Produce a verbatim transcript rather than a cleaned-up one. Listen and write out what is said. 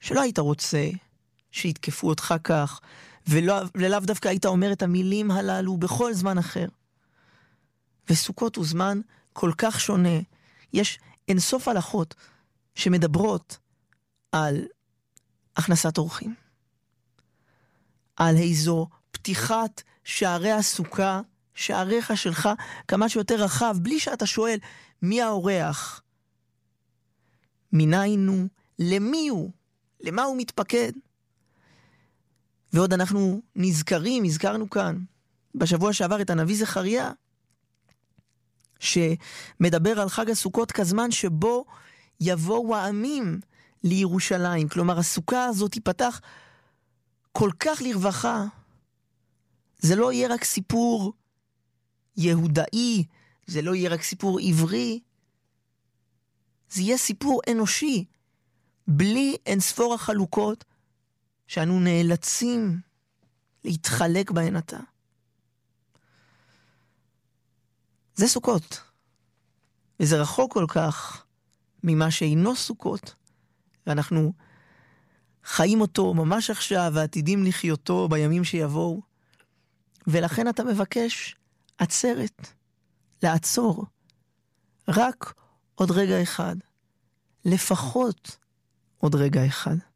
שלא היית רוצה שיתקפו אותך כך, ולא, ולאו דווקא היית אומר את המילים הללו בכל זמן אחר. וסוכות הוא זמן כל כך שונה. יש אינסוף הלכות שמדברות על הכנסת אורחים. על איזו פתיחת שערי הסוכה, שעריך שלך כמה שיותר רחב, בלי שאתה שואל מי האורח, מניין הוא, למי הוא, למה הוא מתפקד. ועוד אנחנו נזכרים, הזכרנו כאן בשבוע שעבר את הנביא זכריה, שמדבר על חג הסוכות כזמן שבו יבואו העמים לירושלים. כלומר, הסוכה הזאת תיפתח כל כך לרווחה. זה לא יהיה רק סיפור יהודאי, זה לא יהיה רק סיפור עברי, זה יהיה סיפור אנושי, בלי אין ספור החלוקות שאנו נאלצים להתחלק בהן עתה. זה סוכות, וזה רחוק כל כך ממה שאינו סוכות, ואנחנו חיים אותו ממש עכשיו, ועתידים לחיותו בימים שיבואו, ולכן אתה מבקש עצרת, לעצור, רק עוד רגע אחד, לפחות עוד רגע אחד.